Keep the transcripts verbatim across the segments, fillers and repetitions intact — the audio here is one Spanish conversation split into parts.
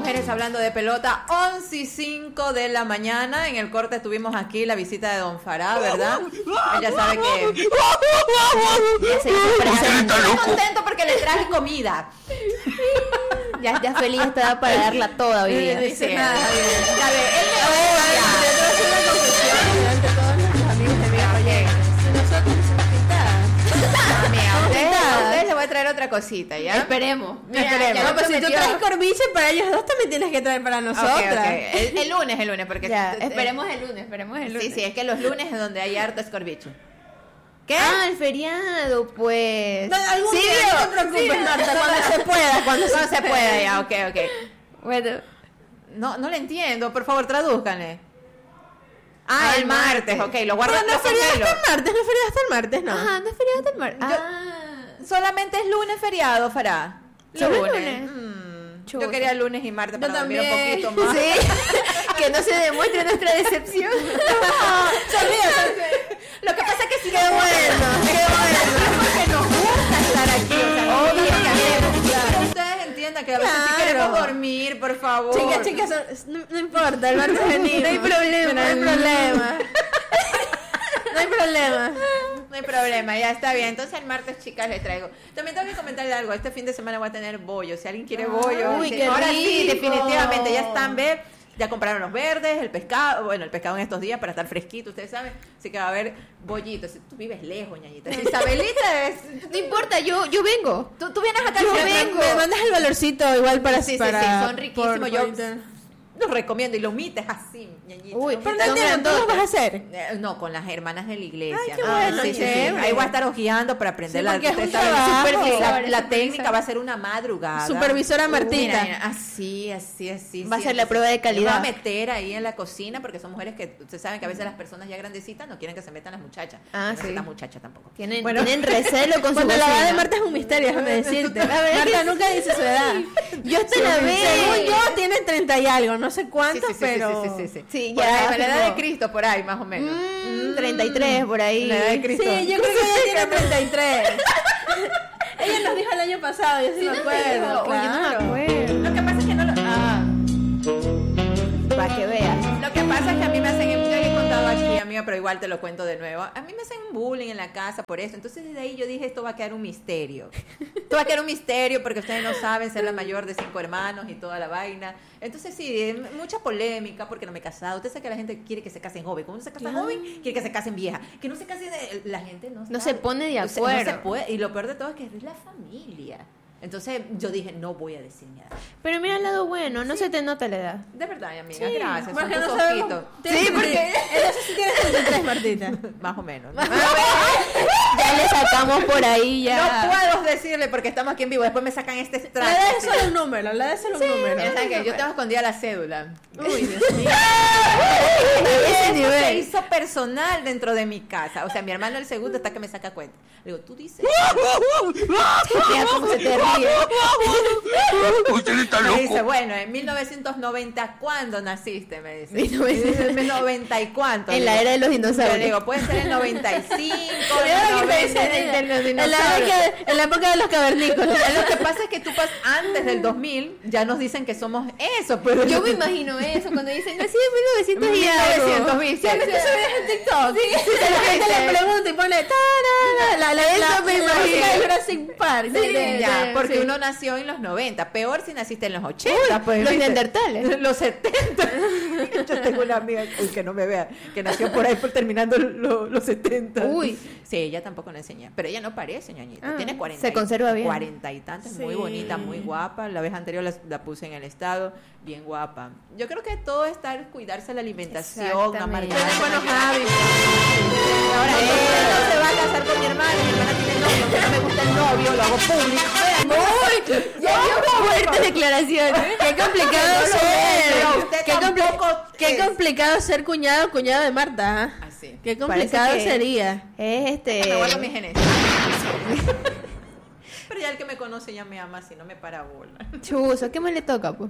Mujeres Hablando de Pelota, once y cinco de la mañana. En el corte tuvimos aquí la visita de Don Farah, ¿verdad? Ella sabe que... Estoy contento porque le traje comida. Ya, ya feliz estaba para darla toda hoy día. Sí, sí, nada, ya ve, él me odia. Yo te voy a hacer una confesión delante de todos nuestros amigos de mi oye, si nosotros somos pintadas. Mami, a ustedes, a ustedes les voy a traer otra cosita, ¿ya? Esperemos. Mira, Esperemos. No, pues si tú traes corviche para ellos dos, también tienes que traer para nosotras. Okay, okay. El, el lunes, el lunes, porque... Ya, te, te, esperemos el lunes, esperemos el lunes. Sí, sí, es que los lunes es donde hay harto escorbicho. ¿Qué? Ah, el feriado, pues. No, algún sí, día no te preocupes, sí. Marta, cuando se pueda, cuando no se, se pueda, ya, ok, ok. Bueno. No, no le entiendo, por favor, tradúzcanle. Ah, el, el martes, martes, ok, lo guardo. No, no es feriado hasta el martes, no es feriado hasta el martes, no. Ah, no es feriado hasta el martes. Ah. Solamente es lunes feriado, Farah. Lunes. lunes. Mm, yo quería lunes y martes para yo dormir también. un poquito más. Sí. Que no se demuestre nuestra decepción. No, lo que pasa es que sí, qué bueno, qué bueno. Porque nos gusta estar aquí, o sea, no obvio que hacemos, claro. Ustedes entiendan que a veces claro. si queremos dormir, por favor. Chicas, chicas, no, no importa, el martes venimos. No hay problema. No hay problema. No hay problema. No hay problema, ya está bien. Entonces el martes, chicas, les traigo. También tengo que comentarles algo. Este fin de semana voy a tener bollo. Si alguien quiere bollo. Uy, sí. qué Ahora rico. sí, definitivamente. Ya están, ve. Ya compraron los verdes, el pescado. Bueno, el pescado en estos días para estar fresquito, ustedes saben. Así que va a haber bollitos. Tú vives lejos, ñañita. Si Isabelita es... No importa, yo, yo vengo. Tú, tú vienes acá. Yo me, vengo. Me mandas el valorcito igual para... Sí, sí, para, sí, son riquísimos. por, Yo... por los recomiendo y lo omites así, ñañita. Uy, pero no entiendo, ¿tú lo vas a hacer? Eh, no, con las hermanas de la iglesia. Ay, qué ¿no? bueno, sí, sí, sí. chévere. Ahí voy a estar ojeando para aprender Sí, la, porque es un ustedes saben, trabajo. supervisar. la, la Supervisora. técnica va a ser una madrugada. Supervisora Martita. Mira, así, así, así. Va a sí, ser la entonces, prueba de calidad. Me voy a meter ahí en la cocina porque son mujeres que ustedes saben que a veces las personas ya grandecitas no quieren que se metan las muchachas. Ah, no sí. esta muchacha tampoco. Tienen, Bueno. tienen recelo con su Cuando la edad de cocina. Marta es un misterio, déjame decirte. La verdad Marta que nunca dice su edad. Yo te la veo. Según yo, tiene treinta y algo, no sé Sí, cuántos, sí, sí, pero... sí, sí, sí, sí. Sí, Por ya. ahí, la edad de fijo. Cristo, por ahí, más o menos. Mm, treinta y tres, por ahí. La edad de Cristo. Sí, yo creo que ella tiene treinta y tres. Ella nos dijo el año pasado, yo sí, me acuerdo. Oye, yo no me Claro. acuerdo. Lo que pasa es que no lo... Ah. Para que veas. Lo que pasa es que a mí me hacen, ya le he contado aquí, amiga, pero igual te lo cuento de nuevo. A mí me hacen un bullying en la casa por eso. Entonces desde ahí yo dije, esto va a quedar un misterio. Esto va a quedar un misterio porque ustedes no saben ser la mayor de cinco hermanos y toda la vaina. Entonces sí, mucha polémica porque no me he casado. Usted sabe que la gente quiere que se casen joven. Como no se casa joven, quiere que se casen vieja. Que no se casen, de, la gente no No sabe. se pone de O sea, acuerdo. no se puede. Y lo peor de todo es que es la familia. Entonces yo dije, no voy a decir nada. Pero mira el lado bueno, no se te nota la edad. De verdad, amiga, Sí, gracias. porque Son tus no sabemos. ojitos. Sí, porque entonces sí tienes treinta y tres, Martita. Más o menos. Ya le sacamos por ahí ya. No puedo decirle porque estamos aquí en vivo. Después me sacan este La extracto. edad es solo un número, la edad es solo un número. Mira, ¿saben qué? Yo tengo escondida la cédula. Uy, Dios mío. Ese Eso se nivel. hizo personal dentro de mi casa. O sea, mi hermano el segundo está que me saca cuenta. Le digo, tú dices. Mira cómo se te ríe. Usted está Me loco. dice, bueno, en mil novecientos noventa, ¿cuándo naciste? Me dice. mil novecientos En el noventa y cuánto. En la era de los Yo dinosaurios. le digo, puede ser el noventa y cinco, Mira el lo que te noventa, dicen, el de los en la, dinosaurios. época, en la época de los cavernícolas. Lo que pasa es que tú pasas antes del dos mil, ya nos dicen que somos eso, pero Yo me imagino eso cuando dicen nací en mil novecientos y algo. mil novecientos, ¿Sabes que subías en TikTok? Sí, sí, la gente sí. le pregunta y pone tarara, la, la, Eso la, me la imagino. música de Jurassic Park. Sí, de- de- ya, de- porque sí. uno nació en los noventa, peor si naciste en los ochenta, pues, los ¿viste? neandertales. Los setenta. Yo tengo una amiga, uy, que no me vea, que nació por ahí por terminando lo- los setenta. Uy. Sí, ella tampoco le enseña, pero ella no parece, ñañita, Ah, tiene cuarenta. se conserva bien. cuarenta y tantos, muy Sí. bonita, muy guapa. La vez anterior la, la puse en el estado, bien guapa. Yo creo que todo está en cuidarse la alimentación, Exactamente. amargar. Tener buenos hábitos. Ahora, ella no se va a casar con mi hermana, mi hermana tiene novio, aunque no me gusta el novio, lo hago público. Uy, ya dio fuertes declaraciones. Qué complicado No lo es, pero ser. usted Qué, compli- tampoco qué es. complicado ser cuñado o cuñada de Marta. ¿ah? Así. Qué complicado Parece que- sería. Es este. Me guardo mi genética. Pero ya el que me conoce ya me ama, si no me para bola. Chuzo, ¿qué más le toca, pues?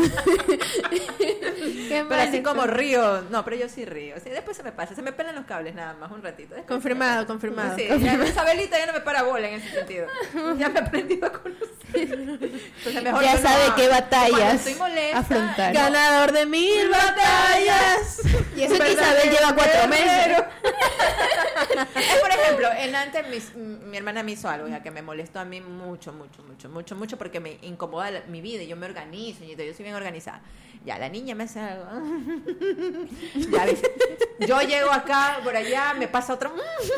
¿Qué Pero así como río, no, pero yo sí río. Sí, después se me pasa, se me pelan los cables nada más, un ratito. Después Confirmado, confirmado. Sí, ya Isabelita ya no me para bola en ese sentido. Ya me he aprendido a conocer. Entonces mejor Ya yo sabe no- qué Cuando batallas estoy molesta, afrontar. Ganador de mil batallas. Y eso que Isabel lleva cuatro meses. Es, por ejemplo, en antes mis- mi hermana me hizo algo ya que me molestó a mí mucho, mucho, mucho, mucho, mucho porque me incomoda la- mi vida y yo me organizo y todo, yo soy bien organizada. Ya, la niña me hace algo. Ya, ves, yo llego acá, por allá, me pasa otro.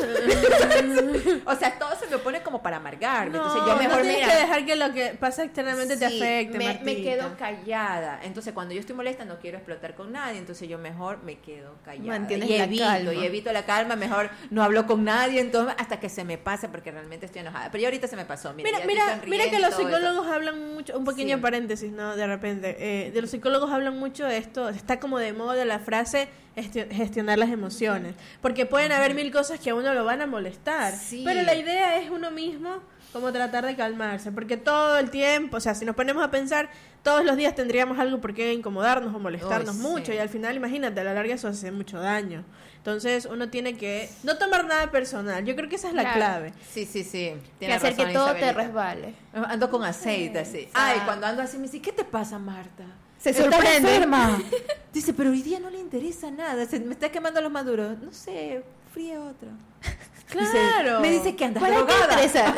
O sea, todo se me pone como para amargarme. No, Entonces yo mejor no tienes mira. que dejar que lo que pasa externamente te Sí, afecte, me, me Martita. quedo callada. Entonces, cuando yo estoy molesta, no quiero explotar con nadie. Entonces, yo mejor me quedo callada. Mantienes y la evito, calma. y evito la calma. Mejor no hablo con nadie. Entonces, hasta que se me pase, porque realmente estoy enojada. Pero ya ahorita se me pasó. Mira, Mira, ya mira, estoy mira que sonriendo los y todo eso. psicólogos hablan mucho, un pequeño Sí. paréntesis, ¿no? De repente, eh, de los psicólogos hablan mucho de esto, está como de moda la frase gestio- gestionar las emociones, porque pueden haber mil cosas que a uno lo van a molestar, Sí. pero la idea es uno mismo como tratar de calmarse, porque todo el tiempo, o sea, si nos ponemos a pensar, todos los días tendríamos algo por qué incomodarnos o molestarnos Uy, mucho, sí. y al final, imagínate, a la larga eso hace mucho daño. Entonces, uno tiene que no tomar nada personal, yo creo que esa es la Claro. clave. Sí, sí, sí. Que Tiene hacer que razón, todo te Isabelita. resbale. Ando con aceite, así. Ah. Ay, cuando ando así me dice, ¿qué te pasa, Marta? Se ¿Estás sorprende. enferma? Dice, pero hoy día no le interesa nada. Se me está quemando los maduros. No sé, fríe otro. Claro. Dice- me dice que andas ¿Para qué drogada. estresar?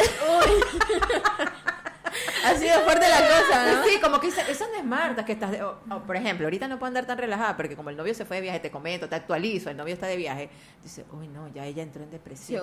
Ha sido fuerte la cosa, ¿no? Sí, como que dice, esa no es Marta que estás de- o- o, por ejemplo, ahorita no puedo andar tan relajada porque como el novio se fue de viaje, te comento, te actualizo, el novio está de viaje. Dice, uy, no, ya ella entró en depresión.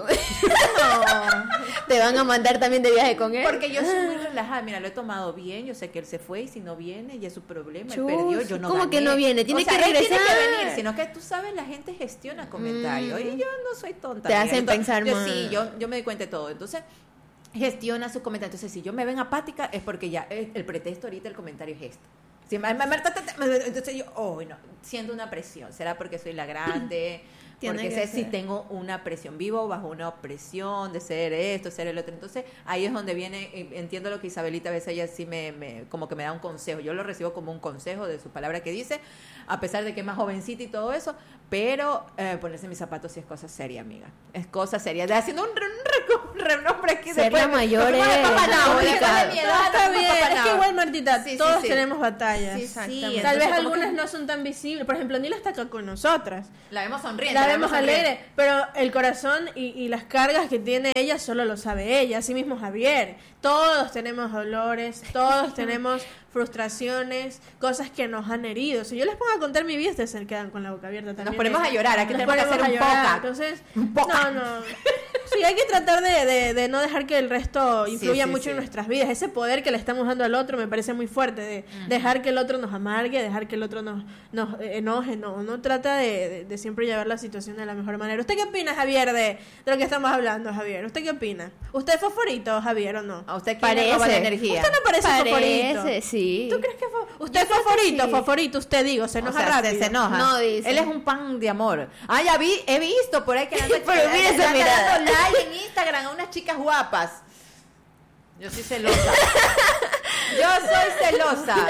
Te van a mandar también de viaje con él. Porque yo soy muy relajada, mira, lo he tomado bien, yo sé que él se fue y si no viene ya es su problema, Chus, él perdió, yo no ¿cómo que gané. no viene? Tiene O sea, que él tiene regresar. que venir, sino que tú sabes, la gente gestiona comentarios Mm. y yo no soy tonta. Te amiga. hacen Entonces, pensar yo más. Sí, yo, yo me doy cuenta de todo, entonces gestiona sus comentarios. Entonces, si yo me ven apática es porque ya eh, el pretexto ahorita el comentario es esto. Si ma- ma- Marta, ta- ta- entonces yo, oh, no, siento una presión. ¿Será porque soy la grande? Tiene Porque que sé si ser. tengo una presión, vivo bajo una opresión de ser esto, ser el otro. Entonces, ahí es donde viene, eh, entiendo lo que Isabelita a veces ella sí me, me, como que me da un consejo. Yo lo recibo como un consejo de su palabra que dice, a pesar de que es más jovencita y todo eso, pero eh, ponerse mis zapatos sí es cosa seria, amiga. Es cosa seria. De haciendo un, re- un, re- un renombre aquí. Ser la mayor nos fuimos de es Papanao, después complicado. de mi edad, No, nos está fuimos bien, de es Papanao. que igual, Martita, Sí, sí, todos sí. tenemos batallas. Sí, sí, Tal entonces, vez como algunas que- no son tan visibles. Por ejemplo, Nila está acá con nosotras. La vemos sonriendo. La vemos sonriendo. alegre, pero el corazón y, y las cargas que tiene ella solo lo sabe ella, así mismo Javier. Todos tenemos dolores, todos tenemos frustraciones, cosas que nos han herido. Si yo les pongo a contar mi vida, ustedes se quedan con la boca abierta también. Nos ponemos a llorar, aquí Nos tenemos que ponemos hacer a un llorar. poca. Entonces, Un poca. no, no. Sí, hay que tratar de, de, de no dejar que el resto Sí, influya sí, mucho sí. en nuestras vidas. Ese poder que le estamos dando al otro me parece muy fuerte, de dejar que el otro nos amargue, dejar que el otro nos, nos eh, enoje. No, no trata de, de- de siempre llevar la situación de la mejor manera. ¿Usted qué opina, Javier, de, de lo que estamos hablando, Javier? ¿Usted qué opina? ¿Usted es favorito, Javier, o no? ¿A usted quién le roba la Parece. energía? Usted no parece, Parece, favorito. sí. ¿Tú crees que fue? ¿Usted es creo que favorito? sí. Favorito, usted digo, se O enoja sea, se- rápido. se enoja. No, dice. Él es un pan de amor. Ah, ya vi, he visto por ahí que le anda Pero mira esa anda mirada. dando like en Instagram a unas chicas guapas. Yo soy celosa. Yo soy celosa.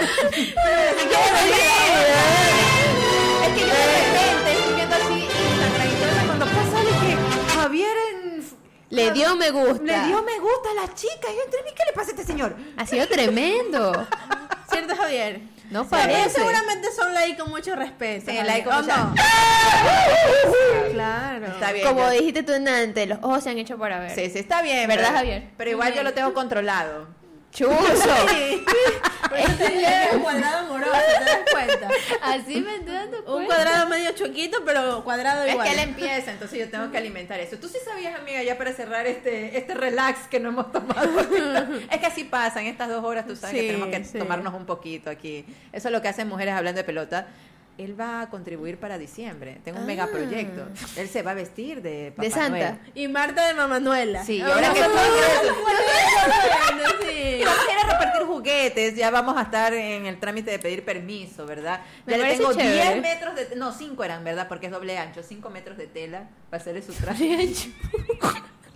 Es que yo de repente estoy viendo así Instagram y todo eso, cuando pasa de que Javier en- Le dio me gusta. le dio me gusta a la chica. Y yo entré, ¿qué le pasa a este señor? Ha sido tremendo. ¿Cierto, Javier? No Sí, pero parece. seguramente son like con mucho respeto. Sí, Javier. like con ¿O mucha- no? Claro. Está bien. Como yo- dijiste tú antes, los ojos se han hecho para ver. Sí, sí, está bien. ¿Verdad, pero- Javier? Pero igual yo lo tengo controlado. Chuzo. Por eso te lleva un cuadrado amoroso, ¿te das cuenta? Así me estoy dando cuenta. Un cuadrado medio choquito, pero cuadrado Es igual. que él empieza, entonces yo tengo que alimentar eso. Tú sí sabías, amiga, ya para cerrar este este relax que no hemos tomado. Es que así pasan estas dos horas, tú sabes Sí, que tenemos que sí. tomarnos un poquito aquí. Eso es lo que hacen mujeres hablando de pelota. Él va a contribuir para diciembre. Tengo un Ah. megaproyecto. Él se va a vestir de Papá De Santa. Noel. Y Marta de Mamanuela. Sí, y Ah, ahora no, que no, tú- no, no, no, sí. Y vamos a ir a repartir juguetes, ya vamos a estar en el trámite de pedir permiso, ¿verdad? Me Ya le parece tengo chévere. diez metros de, no, cinco eran, ¿verdad? Porque es doble ancho, cinco metros de tela para hacer su traje.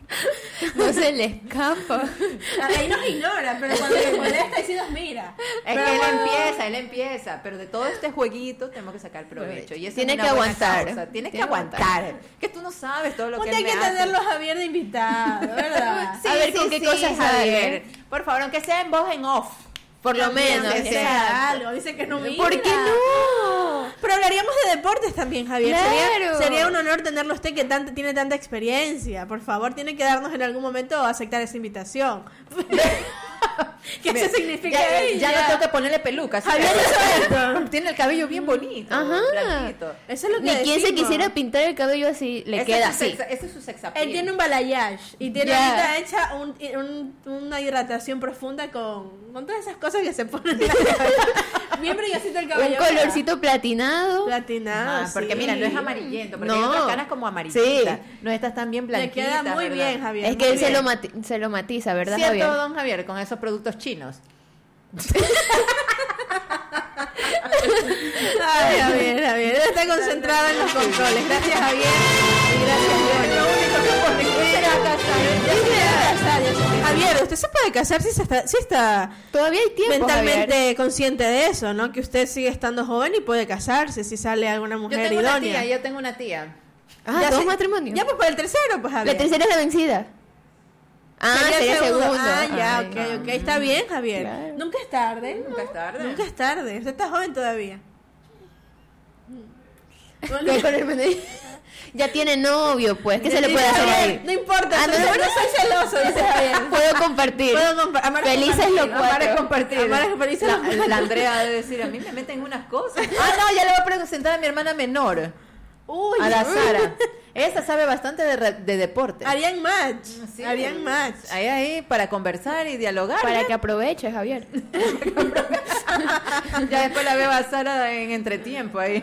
No se le escapa. Ahí nos ignora, pero cuando le molesta, ahí sí nos mira. Es Pero que él cuando- empieza, él empieza, pero de todo este jueguito tenemos que sacar provecho. Y eso Tiene es una que buena aguantar. causa. Tienes que Tiene que aguantar. Que tú no sabes todo lo que Usted él hay me que hace. tenerlo a Javier de invitado, ¿verdad? Sí, A ver, sí, ¿con qué sí, cosas Javier. sale? Por favor, aunque sea en voz en off. Por lo También, menos. que exacto. sea algo. Dice que no mira. ¿Por qué no? Pero hablaríamos de deportes también, Javier. Claro. Sería, sería un honor tenerlo a usted que tanto, tiene tanta experiencia. Por favor, tiene que darnos en algún momento aceptar esa invitación. ¿Qué Mira, eso significa ya, ella? ya no tengo que ponerle pelucas. Javier hizo esto. Tiene el cabello bien bonito. Ajá. Blanquito. Eso es lo que Ni quien se decimos. quisiera pintar el cabello así, le Ese queda es su así. sex- Ese es su sex appeal. Él tiene un balayage y tiene Ya. ahorita hecha un, un- una hidratación profunda con, con todas esas cosas que se ponen en la cabeza. Bien brillosito el Un cabello. colorcito platinado. platinado. Ajá, porque sí. mira, no es amarillento, porque No. hay otras caras como amarillitas. Sí. No estás tan bien Le blanquita. queda muy ¿verdad? bien, Javier. Es que muy él se bien. lo, mati- se lo matiza, ¿verdad, ¿Cierto, Javier? don Javier, con esos productos chinos? Ay, Javier, Javier. Él está concentrado en los controles. Gracias, Javier. Y gracias, Javier. Lo único que pone que se va a casar. Ya se va a casar, ya se- Javier, usted se puede casar si, se está, si está Todavía hay tiempo, mentalmente Javier. consciente de eso, ¿no? Que usted sigue estando joven y puede casarse si sale alguna Yo mujer tengo una idónea. tía, yo tengo una tía. Ah, Ya dos se- matrimonios. Ya, pues para el tercero, pues, Javier. La tercera es la vencida. Ah, Sería sería segundo. Ah, ya, Ay, ok, ok. Está bien, Javier. Claro. Nunca es tarde. Nunca es tarde. Nunca es tarde. Usted está joven todavía. ¿Qué con el pene? Ya tiene novio, pues. ¿Qué se le puede Dice hacer Javier, ahí? No importa, Ah, no, no, no, no soy celoso, dice Javier. Puedo compartir. Puedo compa- amar es Felices compartir, los amar cuatro. es compartir. Amar es compartir. La, la Andrea debe decir, a mí me meten unas cosas. Ah, no, ya le voy a presentar a mi hermana menor, Uy, a la Sara. Esa sabe bastante de, re- de deporte. harían match. Sí. Harían match. Ahí, ahí, para conversar y dialogar. Para ¿ya? que aproveche, Javier. Ya después la veo a Sara en entretiempo ahí.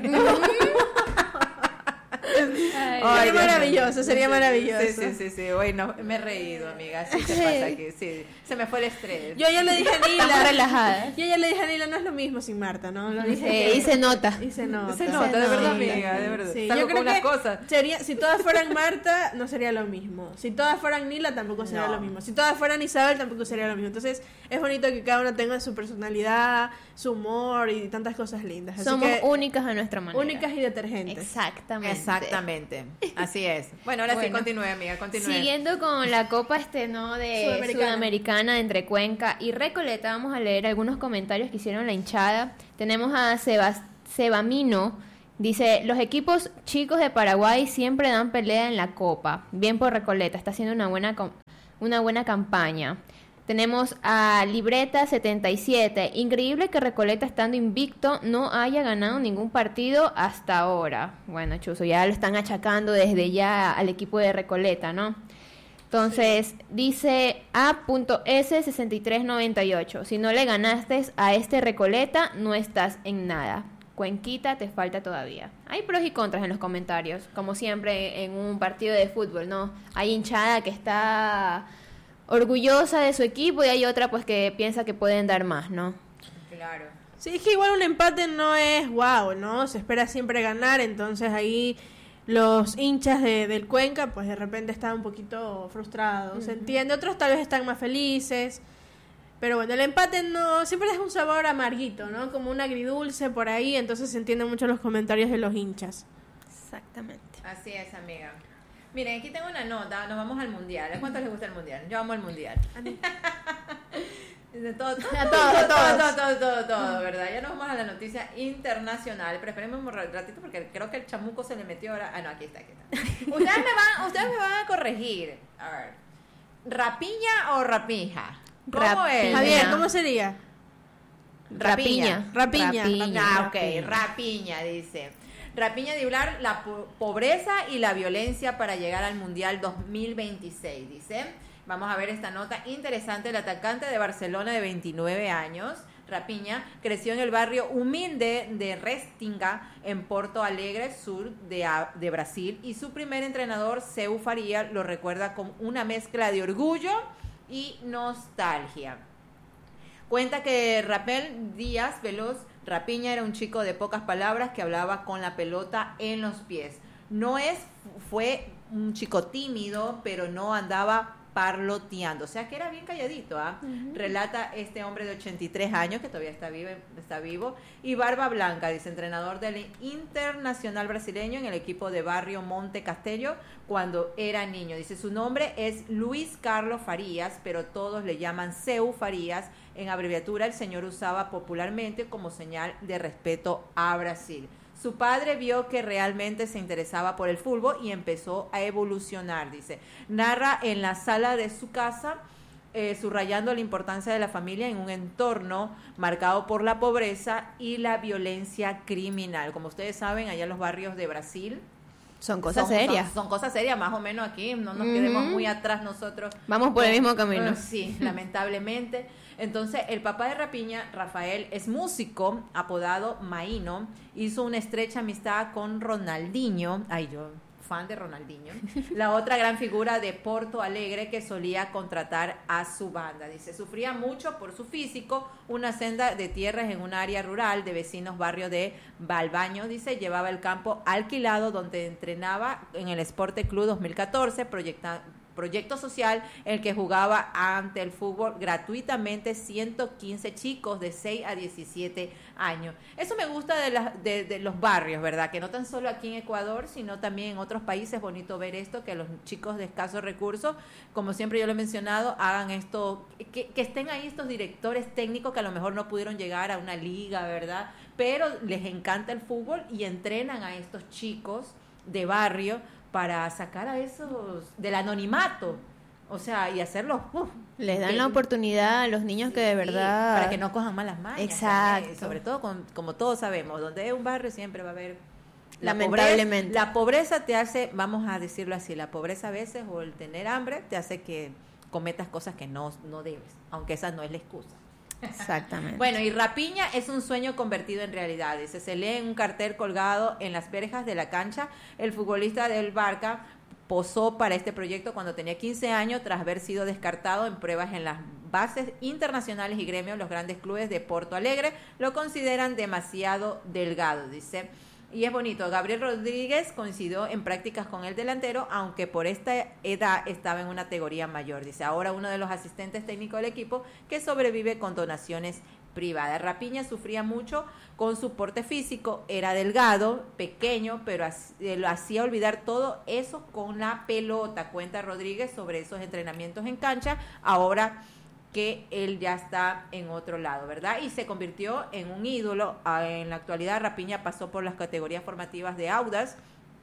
Ay, Ay, sería Dios maravilloso, mío. sería Sí, maravilloso. Sí, sí, sí, sí. Hoy no, me he reído, amiga. Así te pasa aquí. Sí, se me fue el estrés. Yo ya le dije a Nila. Estamos relajadas. Yo ya le dije a Nila, no es lo mismo sin Marta, ¿no? Lo dije Sí, que- y se nota. Y se nota. Se nota, de verdad, nota. amiga, de verdad. Sí, Salgo yo con creo unas que cosas. sería, si todas fueran Marta, no sería lo mismo. Si todas fueran Nila, tampoco sería No. lo mismo. Si todas fueran Isabel, tampoco sería lo mismo. Entonces, es bonito que cada uno tenga su personalidad, su humor y tantas cosas lindas. Así Somos que, únicas a nuestra manera. únicas y detergentes. Exactamente. Exactamente. Así es. Bueno, ahora sí, Bueno. continúe, amiga, continúe. Siguiendo con la copa este no de Sudamericana. Sudamericana. entre Cuenca y Recoleta, vamos a leer algunos comentarios que hicieron la hinchada. Tenemos a Sebas, Sebamino, dice, los equipos chicos de Paraguay siempre dan pelea en la copa. Bien por Recoleta, está haciendo una buena com- una buena campaña. Tenemos a Libreta setenta y siete. Increíble que Recoleta, estando invicto, no haya ganado ningún partido hasta ahora. Bueno, Chuzo, ya lo están achacando desde ya al equipo de Recoleta, ¿no? Entonces, dice A S sesenta y tres noventa y ocho. Si no le ganaste a este Recoleta, no estás en nada. Cuenquita, te falta todavía. Hay pros y contras en los comentarios, como siempre en un partido de fútbol, ¿no? Hay hinchada que está orgullosa de su equipo y hay otra pues que piensa que pueden dar más, ¿no? Claro. Sí, es que igual un empate no es wow, ¿no? Se espera siempre ganar, entonces ahí los hinchas de, del Cuenca pues de repente están un poquito frustrados, ¿se entiende? Otros tal vez están más felices, pero bueno, el empate no siempre deja un sabor amarguito, ¿no? Como un agridulce por ahí, entonces se entienden mucho los comentarios de los hinchas. Exactamente. Así es, amiga. Miren, aquí tengo una nota, nos vamos al mundial. ¿A cuántos les gusta el mundial? Yo amo el mundial. De todo, todo, A todos, todo, a todos. todo, todo, todo, todo, ¿verdad? Ya nos vamos a la noticia internacional. Pero esperemos un ratito porque creo que el chamuco se le metió ahora. Ah, no, aquí está, aquí está. Ustedes me van, ustedes me van a corregir. A ver. ¿Rapiña o rapija? ¿Cómo Rapiña. es? Javier, ¿cómo sería? Rapiña. Rapiña. Ah, ok, Rapiña. rapiña, dice. Rapiña Diular, la po- pobreza y la violencia para llegar al Mundial dos mil veintiséis, dice. Vamos a ver esta nota interesante. El atacante de Barcelona de veintinueve años, Rapiña, creció en el barrio humilde de Restinga, en Porto Alegre, sur de, a- de Brasil, y su primer entrenador, Seu Faria, lo recuerda con una mezcla de orgullo y nostalgia. Cuenta que Rapel Díaz Veloz Rapiña era un chico de pocas palabras que hablaba con la pelota en los pies. No es, fue un chico tímido, pero no andaba parloteando, o sea que era bien calladito, ¿ah? Uh-huh. Relata este hombre de ochenta y tres años que todavía está vivo, está vivo, y barba blanca, dice, entrenador del Internacional brasileño en el equipo de Barrio Monte Castello cuando era niño. Dice, su nombre es Luis Carlos Farías, pero todos le llaman Seu Farías. En abreviatura, el señor usaba popularmente como señal de respeto a Brasil. Su padre vio que realmente se interesaba por el fútbol y empezó a evolucionar, dice. Narra en la sala de su casa, eh, subrayando la importancia de la familia en un entorno marcado por la pobreza y la violencia criminal. Como ustedes saben, allá en los barrios de Brasil, son cosas son, serias. Son, son cosas serias, más o menos aquí, no nos uh-huh. quedemos muy atrás nosotros. Vamos por el mismo camino. Uh, sí, lamentablemente. Entonces, el papá de Rapiña, Rafael, es músico, apodado Maíno, hizo una estrecha amistad con Ronaldinho, ay, yo, fan de Ronaldinho, la otra gran figura de Porto Alegre que solía contratar a su banda. Dice, sufría mucho por su físico, una senda de tierras en un área rural de vecinos barrio de Balbaño, dice, llevaba el campo alquilado donde entrenaba en el Esporte Club dos mil catorce, proyectando proyecto social en el que jugaba ante el fútbol gratuitamente ciento quince chicos de seis a diecisiete años. Eso me gusta de, la, de, de los barrios, ¿verdad? Que no tan solo aquí en Ecuador, sino también en otros países. Bonito ver esto, que los chicos de escasos recursos, como siempre yo lo he mencionado, hagan esto, que, que estén ahí estos directores técnicos que a lo mejor no pudieron llegar a una liga, ¿verdad? Pero les encanta el fútbol y entrenan a estos chicos de barrio para sacar a esos del anonimato, o sea, y hacerlos... Uh, Les dan que, la oportunidad a los niños sí, que de verdad... Para que no cojan malas mañas. Exacto. También, sobre todo, con, como todos sabemos, donde hay un barrio siempre va a haber... La Lamentablemente. Pobreza, la pobreza te hace, vamos a decirlo así, la pobreza a veces, o el tener hambre, te hace que cometas cosas que no, no debes, aunque esa no es la excusa. Exactamente. Bueno, y Rapiña es un sueño convertido en realidad. Dice, se lee en un cartel colgado en las verjas de la cancha. El futbolista del Barca posó para este proyecto cuando tenía quince años, tras haber sido descartado en pruebas en las bases internacionales y gremios. Los grandes clubes de Porto Alegre lo consideran demasiado delgado, dice. Y es bonito, Gabriel Rodríguez coincidió en prácticas con el delantero, aunque por esta edad estaba en una categoría mayor. Dice, ahora uno de los asistentes técnicos del equipo que sobrevive con donaciones privadas. Rapiña sufría mucho con su porte físico, era delgado, pequeño, pero lo hacía olvidar todo eso con la pelota. Cuenta Rodríguez sobre esos entrenamientos en cancha, ahora que él ya está en otro lado, ¿verdad? Y se convirtió en un ídolo. En la actualidad, Rapiña pasó por las categorías formativas de Audax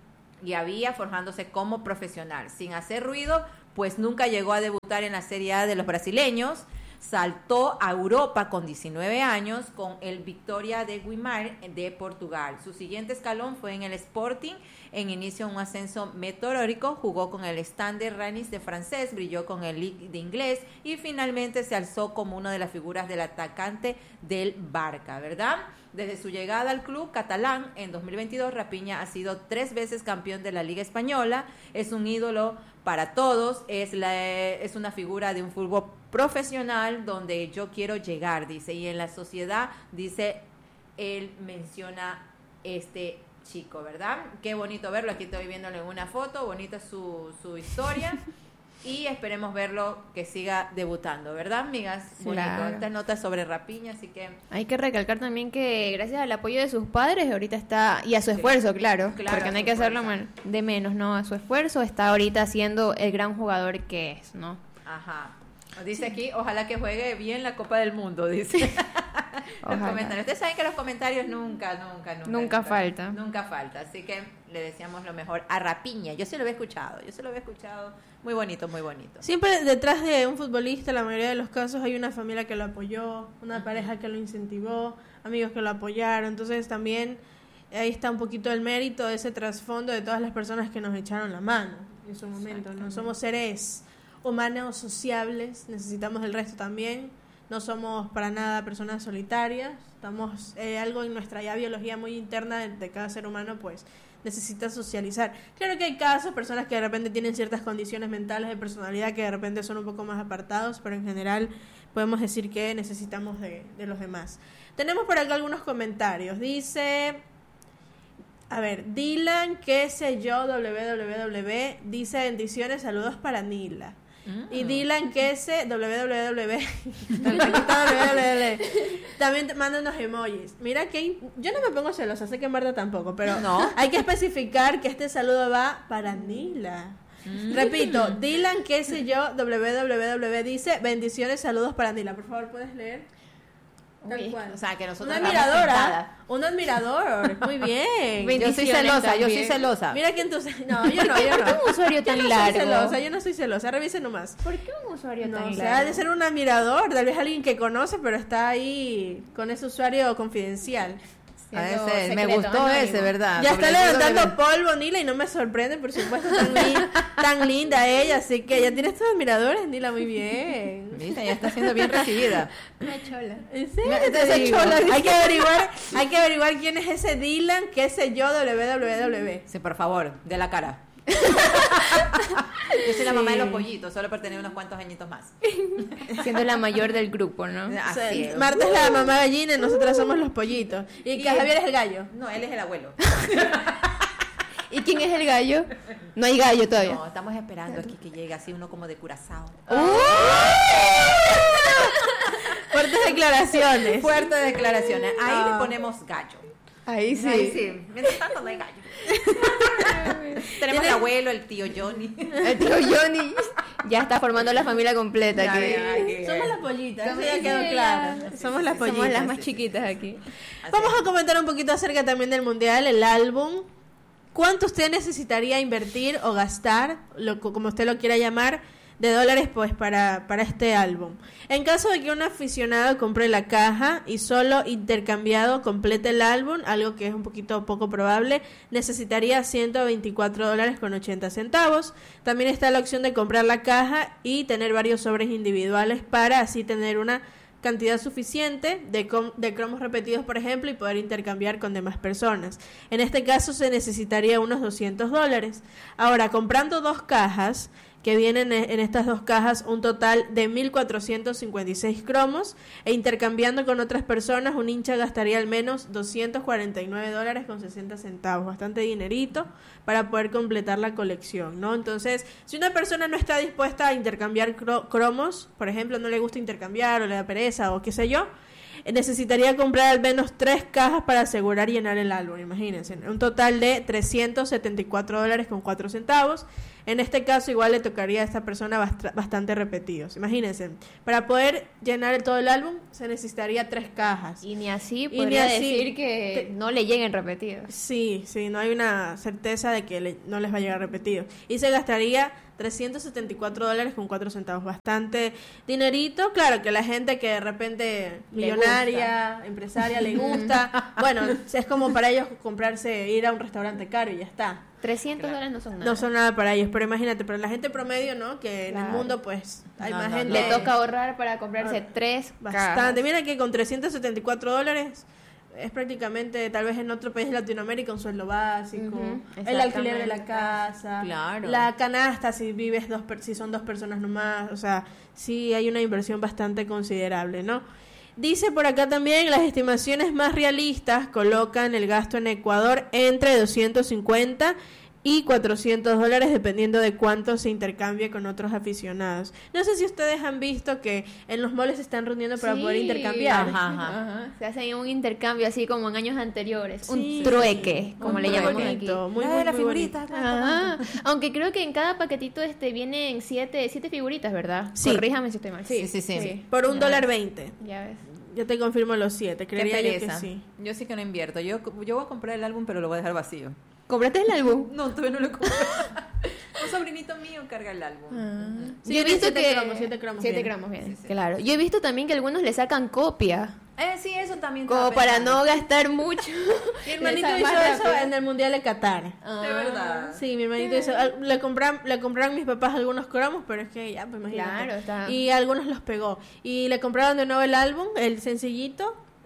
y había forjándose como profesional. Sin hacer ruido, pues nunca llegó a debutar en la Serie A de los brasileños. Saltó a Europa con diecinueve años con el Vitória de Guimar de Portugal. Su siguiente escalón fue en el Sporting, en inicio un ascenso meteórico, jugó con el Stade Rennes de francés, brilló con el Ligue de inglés y finalmente se alzó como una de las figuras del atacante del Barca, ¿verdad? Desde su llegada al club catalán en dos mil veintidós, Rapiña ha sido tres veces campeón de la Liga Española, es un ídolo para todos, es, la, es una figura de un fútbol profesional donde yo quiero llegar, dice, y en la sociedad, dice, él menciona este chico, ¿verdad? Qué bonito verlo, aquí estoy viéndolo en una foto, bonita su, su historia. Y esperemos verlo que siga debutando, ¿verdad, amigas? Bonito. Claro. Esta nota sobre Rapiña, así que... Hay que recalcar también que gracias al apoyo de sus padres, ahorita está... Y a su esfuerzo, claro. Claro, porque no hay que hacerlo man- de menos, ¿no? A su esfuerzo está ahorita siendo el gran jugador que es, ¿no? Ajá. Dice sí. Aquí, ojalá que juegue bien la Copa del Mundo, dice. Los Ojalá. comentarios. Ustedes saben que los comentarios nunca, nunca, nunca. Nunca falta. Nunca falta. Así que le deseamos lo mejor a Rapiña. Yo se lo había escuchado, yo se lo había escuchado. Muy bonito, muy bonito. Siempre detrás de un futbolista, la mayoría de los casos, hay una familia que lo apoyó, una pareja que lo incentivó, amigos que lo apoyaron. Entonces también ahí está un poquito el mérito de ese trasfondo de todas las personas que nos echaron la mano en su momento. No somos seres humanos sociables, necesitamos el resto también. No somos para nada personas solitarias. Estamos eh, algo en nuestra ya biología muy interna de, de cada ser humano, pues necesita socializar. Claro que hay casos, personas que de repente tienen ciertas condiciones mentales de personalidad que de repente son un poco más apartados, pero en general podemos decir que necesitamos de, de los demás. Tenemos por acá algunos comentarios. Dice A ver, Dylan, qué sé yo, www, dice bendiciones, saludos para Nila. Mm. Y Dylan, qué sé, www, también te manda unos emojis. Mira que yo no me pongo celosa, sé que en verdad tampoco, pero no. Hay que especificar que este saludo va para Nila. Mm. Repito, Dylan, qué sé yo, www, dice bendiciones, saludos para Nila. Por favor, ¿puedes leer? Uy, o sea, que nosotros una admiradora, un admirador, muy bien. Yo soy celosa, también. yo soy celosa. Mira que entonces, no, yo no, yo no. ¿Por qué un usuario tan yo no largo? Soy celosa, yo no soy celosa, revisen nomás. ¿Por qué un usuario no, tan o largo? sea, ha de ser un admirador, tal vez alguien que conoce, pero está ahí con ese usuario confidencial. A ese, me gustó anónimo. Ese, ¿verdad? Ya Sobre está levantando de... polvo, Nila, y no me sorprende, por supuesto, tan, li tan linda ella, así que ya tienes tus admiradores, Nila, muy bien. Mira, ya está siendo bien recibida. Una chola. ¿En serio? Te chola, hay que averiguar, hay que averiguar quién es ese Dylan, qué sé yo, www. Sí, por favor, de la cara. Yo soy la mamá sí. de los pollitos, solo por tener unos cuantos añitos más. Siendo la mayor del grupo, ¿no? Así sí. es. Marta es la mamá gallina y nosotras somos los pollitos. Y, y que Javier es el gallo. No, él es el abuelo. ¿Y quién es el gallo? No hay gallo todavía. No, estamos esperando aquí que llegue así uno como de Curazao. ¡Oh! Fuertes declaraciones. Fuertes declaraciones. Ahí oh. le ponemos gallo. Ahí sí. Ahí sí. Mientras tanto no hay gallo. Tenemos el abuelo, el tío Johnny. El tío Johnny. Ya está formando la familia completa ya, aquí. Ya, ya. Somos las pollitas, eso ya quedó claro. Sí, Somos las pollitas. Somos las más chiquitas aquí. Así. Vamos a comentar un poquito acerca también del mundial, el álbum. ¿Cuánto usted necesitaría invertir o gastar, lo, como usted lo quiera llamar, de dólares pues para, para este álbum? En caso de que un aficionado compre la caja y solo intercambiado complete el álbum, algo que es un poquito poco probable, necesitaría ciento veinticuatro dólares con ochenta centavos. También está la opción de comprar la caja y tener varios sobres individuales para así tener una cantidad suficiente de, de cromos repetidos, por ejemplo, y poder intercambiar con demás personas. En este caso se necesitaría unos doscientos dólares. Ahora, comprando dos cajas, que vienen en estas dos cajas un total de mil cuatrocientos cincuenta y seis cromos, e intercambiando con otras personas, un hincha gastaría al menos doscientos cuarenta y nueve dólares con sesenta centavos, bastante dinerito para poder completar la colección, ¿no? Entonces, si una persona no está dispuesta a intercambiar cro cromos, por ejemplo, no le gusta intercambiar o le da pereza o qué sé yo, necesitaría comprar al menos tres cajas para asegurar llenar el álbum, imagínense, un total de trescientos setenta y cuatro dólares con cuatro centavos. En este caso igual le tocaría a esta persona bast bastante repetidos, imagínense, para poder llenar el, todo el álbum se necesitaría tres cajas. Y ni así podría ni así, decir que te, no le lleguen repetidos. Sí, sí, no hay una certeza de que le, no les va a llegar repetidos. Y se gastaría trescientos setenta y cuatro dólares con cuatro centavos, bastante dinerito. Claro que la gente que de repente millonaria, empresaria, le gusta, bueno, es como para ellos comprarse, ir a un restaurante caro y ya está. trescientos dólares no son nada. No son nada para ellos, pero imagínate, para la gente promedio, ¿no? Que en claro. el mundo, pues, hay no, más no, gente. Le toca ahorrar para comprarse ah, tres Bastante. Cajas. Mira que con trescientos setenta y cuatro dólares es prácticamente, tal vez en otro país de Latinoamérica, un sueldo básico, uh-huh, el alquiler de la casa, claro. la canasta si vives dos, si son dos personas nomás, o sea, sí hay una inversión bastante considerable, ¿no? Dice por acá también, las estimaciones más realistas colocan el gasto en Ecuador entre doscientos cincuenta y cuatrocientos dólares dependiendo de cuánto se intercambie con otros aficionados. No sé si ustedes han visto que en los malls se están reuniendo para sí, poder intercambiar. Ajá, ajá. Ajá. Se hace un intercambio así como en años anteriores, sí, un trueque, como un le llamamos bonito, aquí. Muy, muy, la muy figurita. Ajá. Aunque creo que en cada paquetito este vienen siete, siete figuritas, ¿verdad? Sí. Corríjame si estoy mal. Sí, sí, sí. sí. sí. Por un ya dólar veinte. Ya ves. Yo te confirmo los siete, creería yo que sí. Yo sí que no invierto. Yo, yo voy a comprar el álbum, pero lo voy a dejar vacío. ¿Compraste el álbum? No, todavía no lo compré. Un sobrinito mío carga el álbum. Ah. Uh-huh. Sí, yo he visto siete que cromos, siete cromos siete bien. cromos bien. Sí, sí. Claro. Yo he visto también que algunos le sacan copia. Eh, sí, eso también. Como para no gastar mucho. Mi hermanito hizo eso rápido. En el Mundial de Qatar. Ah, de verdad. Sí, mi hermanito hizo. Le compraron, le compraron mis papás algunos cromos, pero es que ya, pues imagínate. Claro, está. Y algunos los pegó. Y le compraron de nuevo el álbum, el sencillito.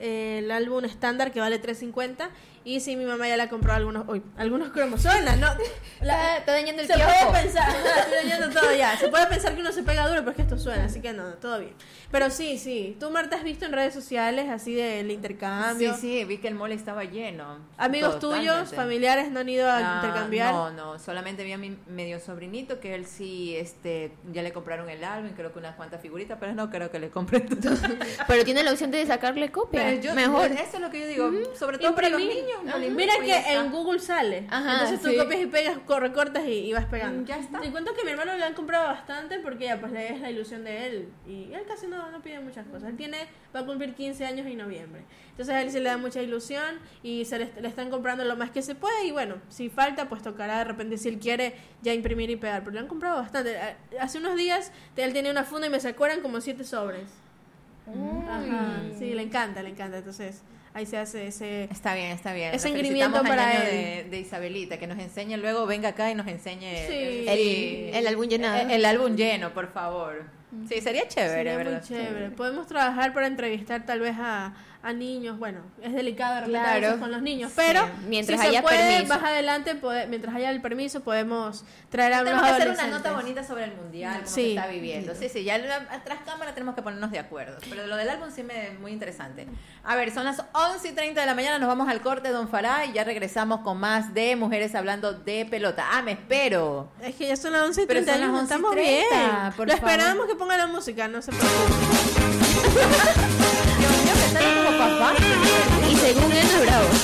eh, el álbum estándar que vale tres cincuenta. Y sí, mi mamá ya le compró algunos, uy, algunos cromos. Suena, ¿no? Está, está dañando el Se kiosco. puede pensar, ah, estoy dañando todo ya. Se puede pensar que uno se pega duro, pero es que esto suena, así que no, todo bien. Pero sí, sí. ¿Tú, Marta, has visto en redes sociales así del intercambio? Sí, sí, vi que el mall estaba lleno. Amigos Totalmente. tuyos, familiares, no han ido a Ah, intercambiar. No, no, solamente vi a mi medio sobrinito que él sí, este, ya le compraron el álbum, creo que unas cuantas figuritas, pero no creo que le compren todo. Pero tiene la opción de sacarle copia. Pero yo- Mejor. Eso es lo que yo digo, sobre todo para los Imprimir. niños. Ajá. no le Mira imprimo y que ya está. en Google sale. Ajá, Entonces tú sí. copias y pegas, co- recortas y, y vas pegando. Mm, ya está. Te cuento que a mi hermano le han comprado bastante porque ya pues le es la ilusión de él. Y él casi no, no pide muchas cosas. Él tiene, va a cumplir quince años en noviembre. Entonces a él se le da mucha ilusión y se le, le están comprando lo más que se puede. Y bueno, si falta, pues tocará de repente si él quiere ya imprimir y pegar. Pero le han comprado bastante. Hace unos días él tenía una funda y me sacó, eran como siete sobres. Ajá. Sí, le encanta, le encanta. Entonces ahí se hace ese... Está bien, está bien. Ese Nos engreimiento felicitamos al para ñaño él. de, de Isabelita, que nos enseñe luego, venga acá y nos enseñe Sí. El, el álbum llenado. el, el álbum lleno, por favor. Sí, sería chévere, Sería ¿verdad? muy chévere. Podemos trabajar para entrevistar tal vez a, a niños. Bueno, es delicado de repente a Claro. veces con los niños, pero Sí, mientras si haya se puede, permiso. más adelante, pode- mientras haya el permiso, podemos traer a unos Tenemos que hacer una adolescentes. nota bonita sobre el mundial, cómo Sí. se está viviendo. Sí, sí, ya la- tras cámara tenemos que ponernos de acuerdo. Pero lo del álbum sí me muy interesante. A ver, son las once y treinta de la mañana, nos vamos al corte, Don Farah, y ya regresamos con más de Mujeres Hablando de Pelota. Ah, me espero. Es que ya son las once y Pero treinta, son las once y estamos treinta, bien. por Lo favor. esperamos que ponga la música, no se preocupe. Dios mío, que sale como papá. Y según él no es bravo.